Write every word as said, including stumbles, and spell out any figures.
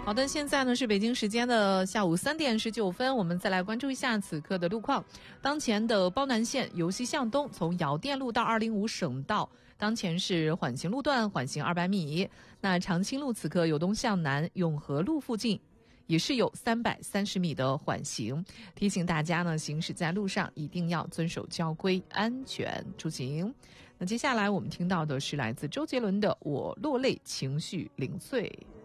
好的，现在呢是北京时间的下午三点十九分，我们再来关注一下此刻的路况。当前的包南线由西向东，从姚店路到二零五省道，当前是缓行路段，缓行二百米。那长青路此刻由东向南，永和路附近也是有三百三十米的缓行。提醒大家呢，行驶在路上一定要遵守交规，安全出行。那接下来我们听到的是来自周杰伦的《我落泪情绪零碎》。